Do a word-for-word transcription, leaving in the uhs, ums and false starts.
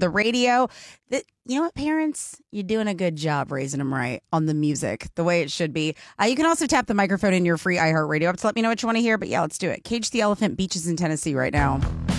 the radio. The, you know what, parents? You're doing a good job raising them right on the music, the way it should be. Uh, you can also tap the microphone in your free iHeartRadio app to let me know what you want to hear. But yeah, let's do it. Cage the Elephant, Beaches in Tennessee right now.